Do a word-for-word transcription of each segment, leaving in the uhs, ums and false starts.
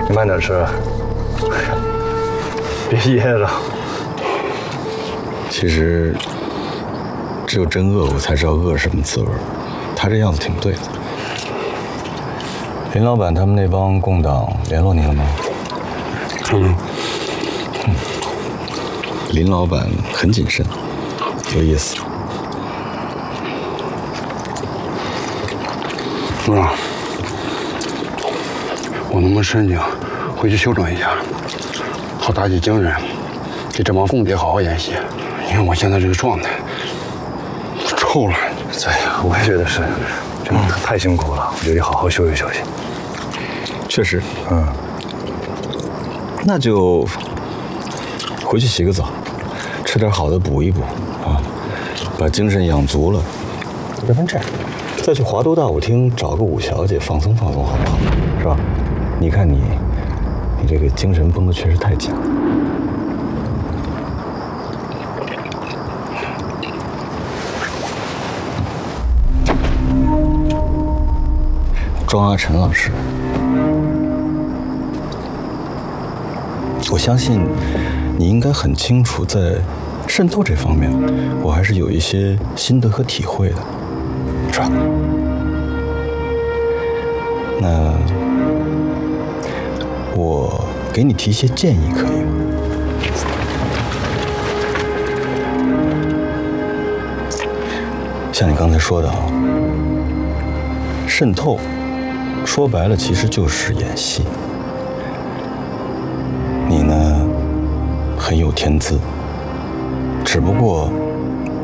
你慢点吃，别噎着。 其实，只有真饿过才知道饿是什么滋味。他这样子挺对的。林老板他们那帮共党联络你了吗？ 嗯。 嗯。林老板很谨慎，有意思。 组长，我能不能申请回去休整一下，好打起精神，给这帮共谍好好演习？你看我现在这个状态，臭了。 哎呀，我也觉得是，真的太辛苦了，我觉得得好好休息休息。 确实， 嗯， 那就回去洗个澡，吃点好的补一补啊，把精神养足了。要不然这样，再去华都大舞厅找个五小姐放松放松，好不好？是吧？你看你，你这个精神绷得确实太紧。庄阿晨老师，我相信你应该很清楚，在渗透这方面，我还是有一些心得和体会的，是吧？那我给你提一些建议，可以吗？像你刚才说的啊，渗透说白了其实就是演戏。你呢，很有天资，只不过，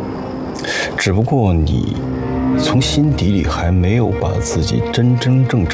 只不过你从心底里还没有把自己真真正正